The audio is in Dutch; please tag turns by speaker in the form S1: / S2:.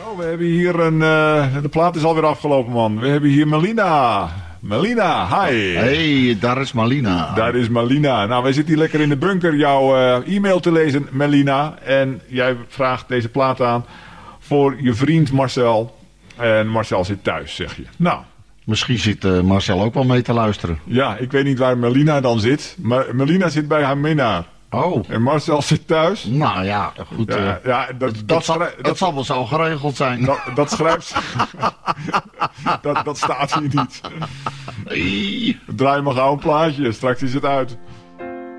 S1: Oh, we hebben hier de plaat is alweer afgelopen, man. We hebben hier Melina. Melina, hi.
S2: Hey, daar is Malina.
S1: Daar is Melina. Nou, wij zitten hier lekker in de bunker jouw e-mail te lezen, Melina. En jij vraagt deze plaat aan voor je vriend Marcel. En Marcel zit thuis, zeg je. Nou.
S2: Misschien zit Marcel ook wel mee te luisteren.
S1: Ja, ik weet niet waar Melina dan zit. Maar Melina zit bij haar minnaar.
S2: Oh.
S1: En Marcel zit thuis.
S2: Nou ja, goed. Dat zal wel zo geregeld zijn.
S1: Dat schrijft dat staat hier niet.
S2: Nee.
S1: Draai maar gauw een plaatje, straks is het uit.